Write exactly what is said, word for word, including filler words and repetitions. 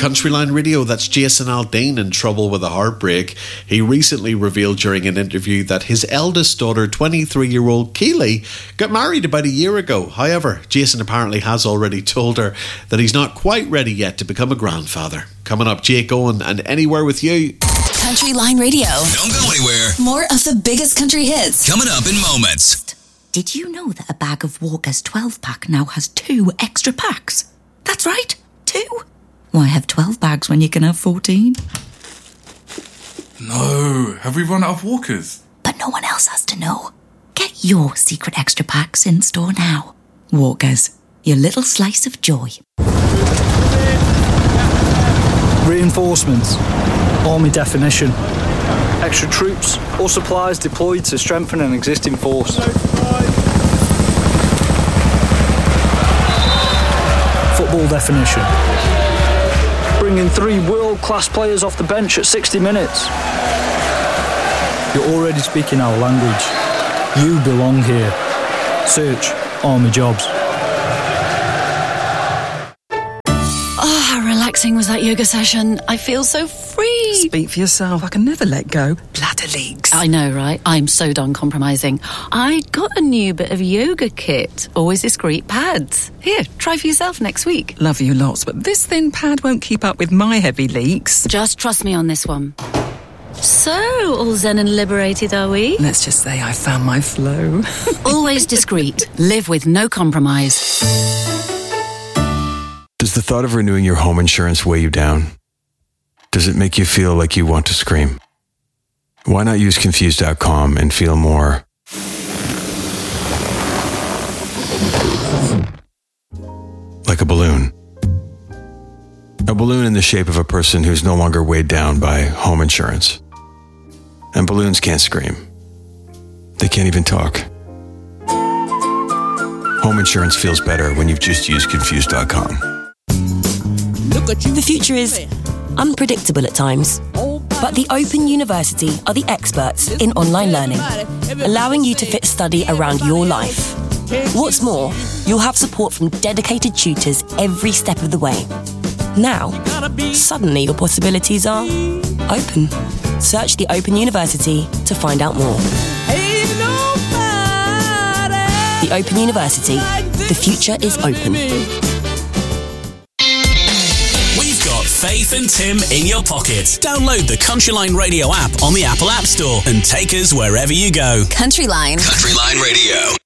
Countryline Radio, that's Jason Aldean in trouble with a heartbreak. He recently revealed during an interview that his eldest daughter, twenty-three-year-old Keely, got married about a year ago. However, Jason apparently has already told her that he's not quite ready yet to become a grandfather. Coming up, Jake Owen and Anywhere With You. Countryline Radio. Don't go anywhere. More of the biggest country hits. Coming up in moments. Did you know that a bag of Walker's twelve-pack now has two extra packs? That's right, two. Why have twelve bags when you can have fourteen? No, have we run out of Walkers? But no one else has to know. Get your secret extra packs in store now. Walkers, your little slice of joy. Reinforcements. Army definition. Extra troops or supplies deployed to strengthen an existing force. Football definition. Bringing three world-class players off the bench at sixty minutes. You're already speaking our language. You belong here. Search Army Jobs. Oh, how relaxing was that yoga session? I feel so free. Speak for yourself. I can never let go. Bladder leaks. I know, right? I'm so done compromising. I got a new bit of yoga kit. Always discreet pads. Here, try for yourself next week. Love you lots, but this thin pad won't keep up with my heavy leaks. Just trust me on this one. So, all zen and liberated, are we? Let's just say I found my flow. Always discreet. Live with no compromise. Does the thought of renewing your home insurance weigh you down? Does it make you feel like you want to scream? Why not use Confused dot com and feel more like a balloon? A balloon in the shape of a person who's no longer weighed down by home insurance. And balloons can't scream. They can't even talk. Home insurance feels better when you've just used Confused dot com. The future is unpredictable at times, but the Open University are the experts in online learning, allowing you to fit study around your life. What's more, you'll have support from dedicated tutors every step of the way. Now, suddenly your possibilities are open. Search the Open University to find out more. The Open University. The future is open. We've got Faith and Tim in your pocket. Download the Countryline Radio app on the Apple App Store and take us wherever you go. Countryline. Countryline Radio.